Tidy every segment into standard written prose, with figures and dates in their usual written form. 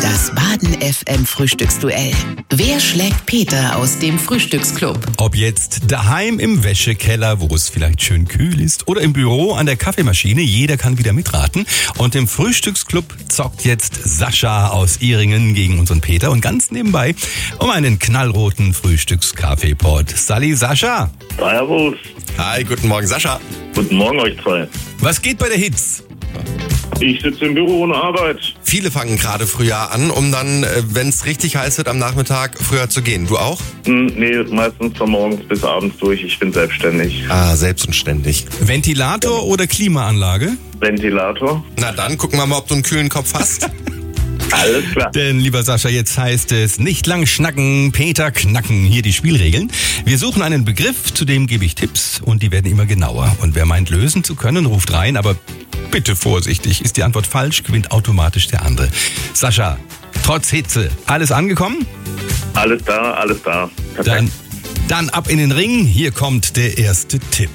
Das Baden FM Frühstücksduell. Wer schlägt Peter aus dem Frühstücksclub? Ob jetzt daheim im Wäschekeller, wo es vielleicht schön kühl ist, oder im Büro an der Kaffeemaschine, jeder kann wieder mitraten. Und im Frühstücksclub zockt jetzt Sascha aus Ihringen gegen unseren Peter und ganz nebenbei um einen knallroten Frühstückskaffeepot. Salli, Sascha. Servus. Hi, guten Morgen, Sascha. Guten Morgen euch zwei. Was geht bei der Hitze? Ich sitze im Büro ohne Arbeit. Viele fangen gerade früher an, um dann, wenn es richtig heiß wird, am Nachmittag früher zu gehen. Du auch? Nee, meistens von morgens bis abends durch. Ich bin selbstständig. Ah, selbst und ständig. Ventilator oder Klimaanlage? Ventilator. Na dann, gucken wir mal, ob du einen kühlen Kopf hast. Alles klar. Denn, lieber Sascha, jetzt heißt es nicht lang schnacken, Peter knacken. Hier die Spielregeln. Wir suchen einen Begriff, zu dem gebe ich Tipps und die werden immer genauer. Und wer meint, lösen zu können, ruft rein, aber bitte vorsichtig. Ist die Antwort falsch, gewinnt automatisch der andere. Sascha, trotz Hitze, alles angekommen? Alles da, alles da. Perfekt. Dann ab in den Ring. Hier kommt der erste Tipp.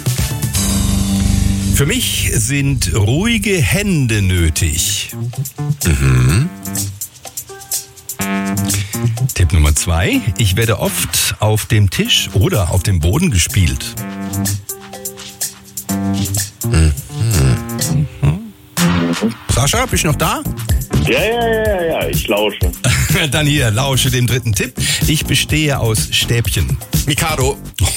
Für mich sind ruhige Hände nötig. Tipp Nummer 2. Ich werde oft auf dem Tisch oder auf dem Boden gespielt. Sascha, bist du noch da? Ja, ich lausche. Dann hier, lausche dem dritten Tipp. Ich bestehe aus Stäbchen. Mikado.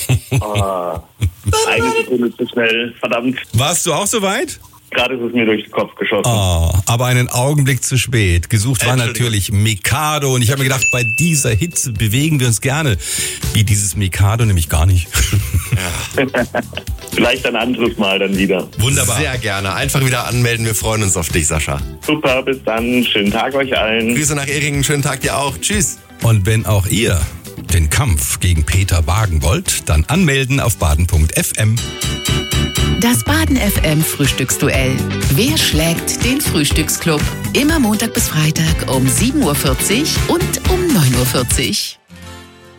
Eine Sekunde zu schnell, verdammt. Warst du auch so weit? Gerade ist es mir durch den Kopf geschossen. Aber einen Augenblick zu spät. Gesucht war Entschuldigung. natürlich Mikado. Und ich habe mir gedacht, bei dieser Hitze bewegen wir uns gerne. Wie dieses Mikado nämlich gar nicht. Vielleicht ein anderes Mal dann wieder. Wunderbar. Sehr gerne. Einfach wieder anmelden. Wir freuen uns auf dich, Sascha. Super, bis dann. Schönen Tag euch allen. Grüße nach Ehringen. Schönen Tag dir auch. Tschüss. Und wenn auch ihr den Kampf gegen Peter wagen wollt, dann anmelden auf baden.fm. Das Baden FM Frühstücksduell. Wer schlägt den Frühstücksclub? Immer Montag bis Freitag um 7.40 Uhr und um 9.40 Uhr.